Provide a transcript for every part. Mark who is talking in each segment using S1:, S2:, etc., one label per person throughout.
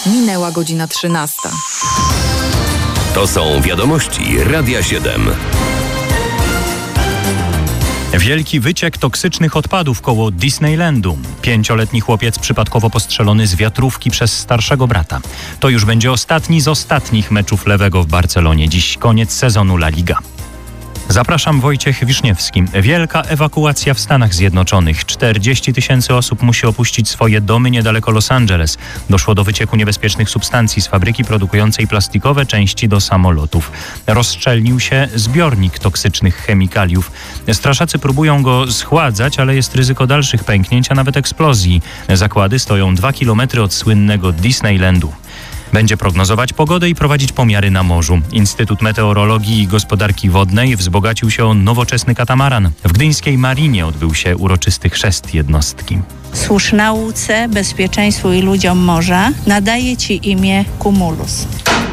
S1: Minęła godzina 13.
S2: To są wiadomości Radia 7.
S3: Wielki wyciek toksycznych odpadów koło Disneylandu. 5-letni chłopiec przypadkowo postrzelony z wiatrówki przez starszego brata. To już będzie ostatni z ostatnich meczów lewego w Barcelonie. Dziś koniec sezonu La Liga. Zapraszam, Wojciech Wiszniewski. Wielka ewakuacja w Stanach Zjednoczonych. 40 000 osób musi opuścić swoje domy niedaleko Los Angeles. Doszło do wycieku niebezpiecznych substancji z fabryki produkującej plastikowe części do samolotów. Rozszczelnił się zbiornik toksycznych chemikaliów. Straszacy próbują go schładzać, ale jest ryzyko dalszych pęknięć, a nawet eksplozji. Zakłady stoją 2 kilometry od słynnego Disneylandu. Będzie prognozować pogodę i prowadzić pomiary na morzu. Instytut Meteorologii i Gospodarki Wodnej wzbogacił się o nowoczesny katamaran. W gdyńskiej marinie odbył się uroczysty chrzest jednostki.
S4: Służ nauce, bezpieczeństwu i ludziom morza nadaje ci imię Cumulus.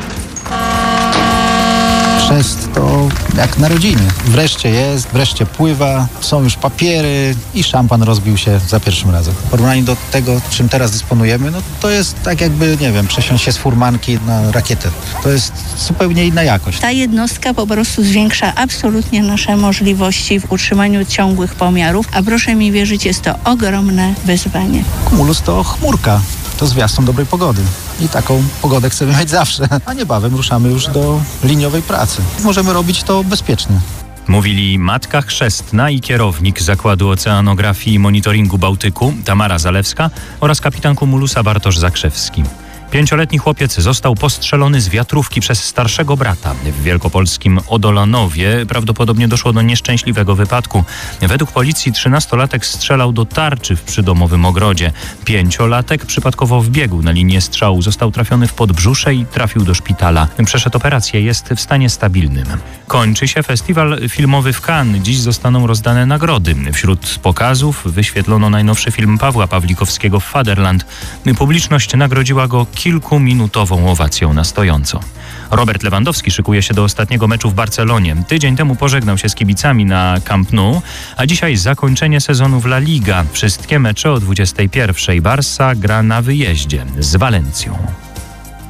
S5: Chrzest to jak narodziny. Wreszcie jest, wreszcie pływa, są już papiery i szampan rozbił się za pierwszym razem. W porównaniu do tego, czym teraz dysponujemy, no to jest tak jakby, nie wiem, przesiąść się z furmanki na rakietę. To jest zupełnie inna jakość.
S4: Ta jednostka po prostu zwiększa absolutnie nasze możliwości w utrzymaniu ciągłych pomiarów, a proszę mi wierzyć, jest to ogromne wyzwanie.
S5: Cumulus to chmurka. To zwiastun dobrej pogody. I taką pogodę chcemy mieć zawsze. A niebawem ruszamy już do liniowej pracy. Możemy robić to bezpiecznie.
S3: Mówili matka chrzestna i kierownik Zakładu Oceanografii i Monitoringu Bałtyku Tamara Zalewska oraz kapitan Cumulusa Bartosz Zakrzewski. 5-letni chłopiec został postrzelony z wiatrówki przez starszego brata. W wielkopolskim Odolanowie prawdopodobnie doszło do nieszczęśliwego wypadku. Według policji 13-latek strzelał do tarczy w przydomowym ogrodzie. 5-latek przypadkowo wbiegł na linię strzału. Został trafiony w podbrzusze i trafił do szpitala. Przeszedł operację, jest w stanie stabilnym. Kończy się festiwal filmowy w Cannes. Dziś zostaną rozdane nagrody. Wśród pokazów wyświetlono najnowszy film Pawła Pawlikowskiego Fatherland. Publiczność nagrodziła go kilkuminutową owacją na stojąco. Robert Lewandowski szykuje się do ostatniego meczu w Barcelonie. Tydzień temu pożegnał się z kibicami na Camp Nou, a dzisiaj zakończenie sezonu w La Liga. Wszystkie mecze o 21:00. Barça gra na wyjeździe z Walencją.